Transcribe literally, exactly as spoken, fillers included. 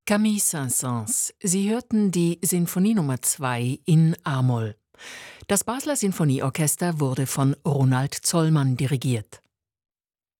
Camille Saint-Saëns. Sie hörten die Sinfonie Nummer zwei in a-Moll. Das Basler Sinfonieorchester wurde von Ronald Zollmann dirigiert.